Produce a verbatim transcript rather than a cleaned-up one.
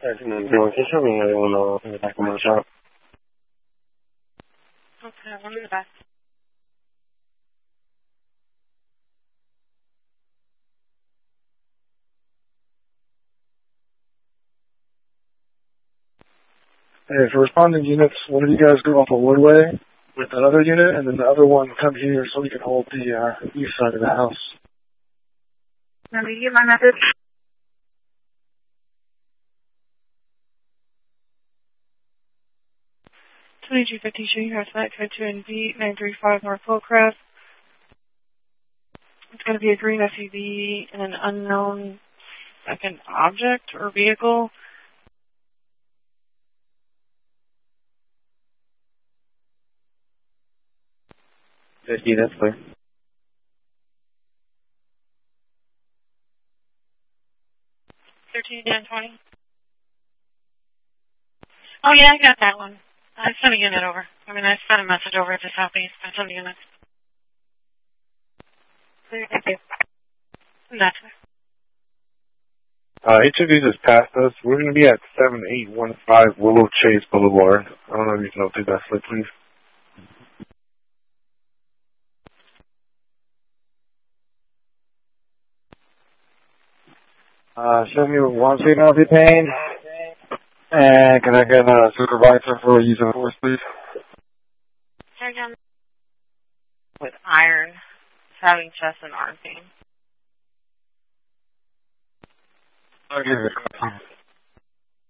can you show me anyone in the back of my shop? Okay, one in the back. Hey, for responding units, one of you guys go off a Woodway with another unit, and then the other one come here so we can hold the uh, east side of the house. Let me get my message. twenty-two fifty Shanghai Flight Code two N B nine three five North Hillcrest. It's going to be a green S U V and an unknown second object or vehicle. fifty, that's clear. thirteen ten twenty. Oh, yeah, I got that one. I sent a unit over. I mean, I sent a message over to Southeast. I sent a unit. Thank you. That's it. Uh, H O V just passed us. We're going to be at seven eight one five Willow Chase Boulevard. I don't know if you can update that slip, please. Uh, show me one signal if you pain. And can I get a supervisor for use of force, please? Surgeon with iron, having chest and arm pain. I'll give you a call.